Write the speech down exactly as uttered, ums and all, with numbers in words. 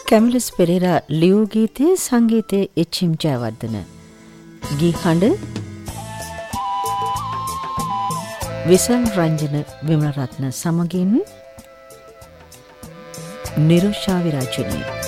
කැමිලස් පෙරේරා ලියූ ගීතයේ සංගීතයේ එච්.එම්. ජයවර්ධන. ගී හඬ විසල් රංජන විමලරත්න සමගින් නිරුෂා විරාජිනී.